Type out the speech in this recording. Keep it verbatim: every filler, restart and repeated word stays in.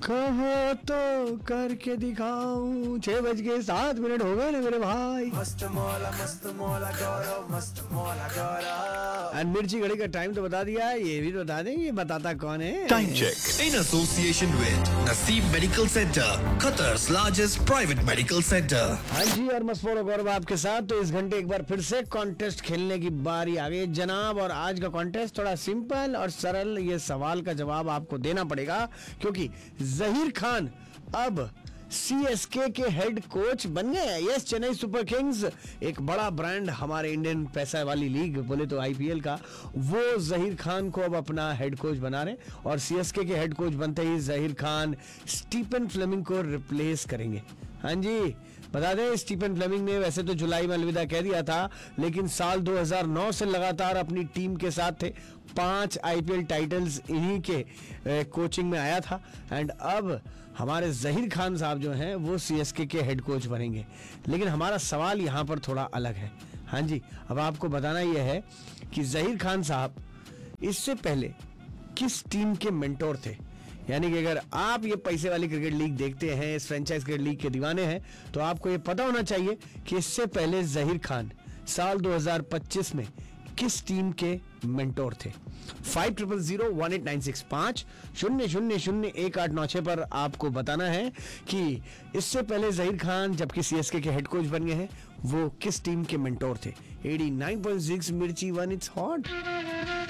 कहो तो करके दिखाऊं। छह बज के सात मिनट हो गए ना मेरे भाई। मस्त मौला मस्त मौला गौरव मस्त मौला गौरव। एंड मिर्ची घड़ी का टाइम तो बता दिया है, ये भी तो बता दें ये बताता कौन है। Time check in association with Naseem Medical Center, Qatar's largest private medical center. हाँ जी, और मस्त फॉलो गौरव आपके साथ। तो इस घंटे एक बार फिर से कॉन्टेस्ट खेलने की बारी आ गई जनाब। और आज का कॉन्टेस्ट थोड़ा सिंपल और सरल, ये सवाल का जवाब आपको देना पड़ेगा क्योंकि जहीर खान अब सीएसके के हेड कोच बन गए। यस, चेन्नई सुपर किंग्स, एक बड़ा ब्रांड हमारे इंडियन पैसा वाली लीग बोले तो आईपीएल का, वो जहीर खान को अब अपना हेड कोच बना रहे। और सीएसके के हेड कोच बनते ही जहीर खान स्टीफन फ्लेमिंग को रिप्लेस करेंगे। हाँ जी, बता दें स्टीफन फ्लेमिंग ने वैसे तो जुलाई में अलविदा कह दिया था, लेकिन साल दो हज़ार नौ से लगातार अपनी टीम के साथ थे। पांच आईपीएल टाइटल्स इन्हीं के कोचिंग में आया था। एंड अब हमारे जहीर खान साहब जो हैं वो सीएसके के हेड कोच बनेंगे। लेकिन हमारा सवाल यहाँ पर थोड़ा अलग है। हाँ जी, अब आपको बताना यह है कि जहीर खान साहब इससे पहले किस टीम के मेंटोर थे। यानी कि अगर आप ये पैसे वाली क्रिकेट लीग देखते हैं, इस फ्रेंचाइज क्रिकेट लीग के दीवाने हैं, तो आपको ये पता होना चाहिए कि इससे पहले जहीर खान साल दो हज़ार पच्चीस में किस टीम के मेंटोर थे। Five triple zero one eight nine six पांच शून्य शून्य शून्य एक आठ नौ छह पर आपको बताना है कि इससे पहले जहीर खान जबकि सीएसके के हेड कोच बन गए हैं, वो किस टीम के मेंटोर थे। एटी नाइन पॉइंट सिक्स मिर्ची वन, इट्स हॉट।